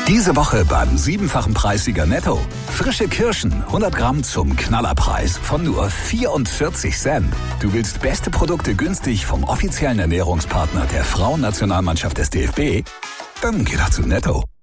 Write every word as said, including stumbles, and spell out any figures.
Diese Woche beim siebenfachen Preissieger Netto. Frische Kirschen, hundert Gramm zum Knallerpreis von nur vierundvierzig Cent. Du willst beste Produkte günstig vom offiziellen Ernährungspartner der Frauennationalmannschaft des D F B? Dann geh doch zu Netto.